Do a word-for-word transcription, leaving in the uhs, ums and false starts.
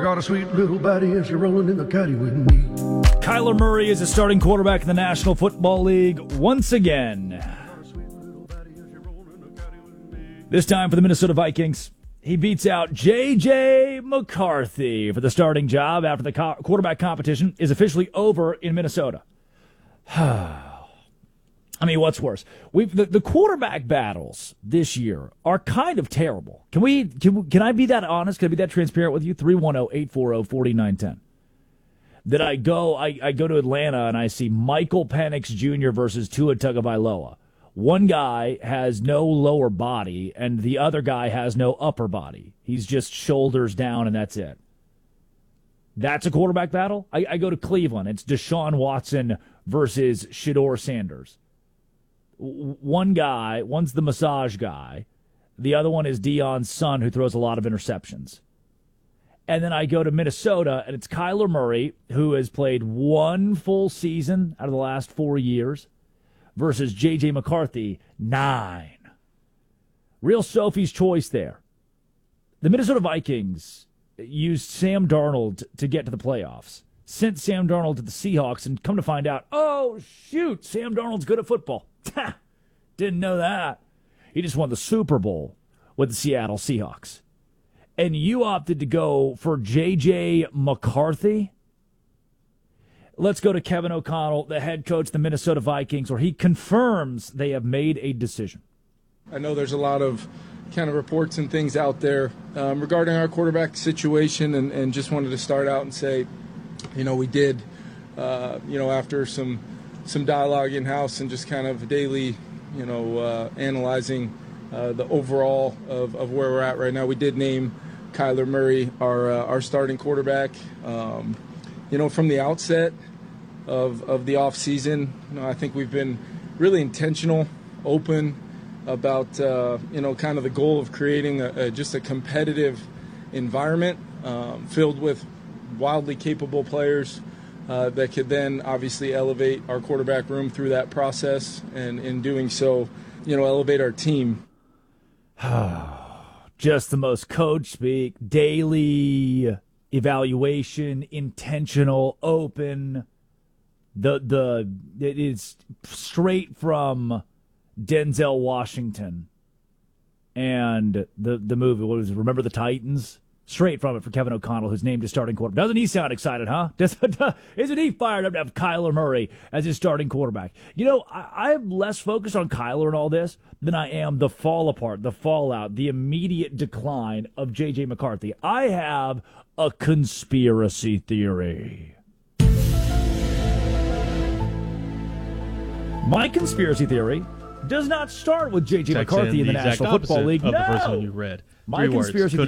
got a sweet little body and she's rolling in the caddy with me. Kyler Murray is the starting quarterback in the National Football League once again. This time for the Minnesota Vikings. He beats out J J. McCarthy for the starting job after the co- quarterback competition is officially over in Minnesota. I mean, what's worse? We've the, the quarterback battles this year are kind of terrible. Can we? Can, can I be that honest? Can I be that transparent with you? three one zero, eight four zero, four nine one zero. That I go, I, I go to Atlanta and I see Michael Penix Junior versus Tua Tagovailoa. One guy has no lower body, and the other guy has no upper body. He's just shoulders down, and that's it. That's a quarterback battle? I, I go to Cleveland. It's Deshaun Watson versus Shedeur Sanders. One guy, one's the massage guy. The other one is Deion's son, who throws a lot of interceptions. And then I go to Minnesota, and it's Kyler Murray, who has played one full season out of the last four years, versus J J. McCarthy, nine. Real Sophie's choice there. The Minnesota Vikings used Sam Darnold to get to the playoffs, sent Sam Darnold to the Seahawks, and come to find out, oh, shoot, Sam Darnold's good at football. Didn't know that. He just won the Super Bowl with the Seattle Seahawks. And you opted to go for J J. McCarthy? Let's go to Kevin O'Connell, the head coach of the Minnesota Vikings, where he confirms they have made a decision. I know there's a lot of kind of reports and things out there um, regarding our quarterback situation, and, and just wanted to start out and say, you know, we did, uh, you know, after some some dialogue in-house and just kind of daily, you know, uh, analyzing uh, the overall of, of where we're at right now, we did name Kyler Murray our uh, our starting quarterback. Um, you know, from the outset of of the off season, you know, I think we've been really intentional, open about uh, you know, kind of the goal of creating a, a, just a competitive environment um, filled with wildly capable players uh, that could then obviously elevate our quarterback room through that process, and in doing so, you know, elevate our team. Just the most coach speak, daily evaluation, intentional, open. The the it is straight from Denzel Washington and the the movie. What was it? Remember the Titans? Straight from it for Kevin O'Connell, who's named his starting quarterback. Doesn't he sound excited, huh? Isn't he fired up to have Kyler Murray as his starting quarterback? You know, I, I'm less focused on Kyler and all this than I am the fall apart, the fallout, the immediate decline of J J. McCarthy. I have a conspiracy theory. My conspiracy theory does not start with J J. Text McCarthy in, in the, the National Football League. Of no! the first one you read. My Three conspiracy words.